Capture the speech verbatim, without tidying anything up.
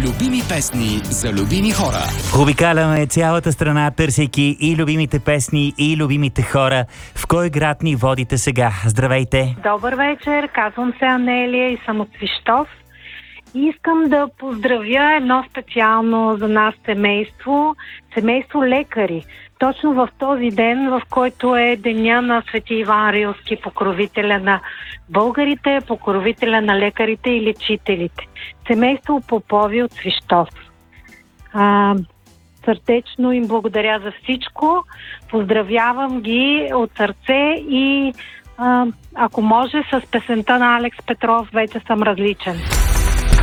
Любими песни за любими хора. Обикаляме цялата страна, търсейки и любимите песни, и любимите хора. В кой град ни водите сега? Здравейте! Добър вечер, казвам се Анелия и съм от Свищов. Искам да поздравя едно специално за нас семейство, семейство лекари. Точно в този ден, в който е деня на Свети Иван Рилски, покровителя на българите, покровителя на лекарите и лечителите. Семейство Попови от Свищов. А, сърдечно им благодаря за всичко. Поздравявам ги от сърце и а, ако може с песента на Алекс Петров, вече съм различен.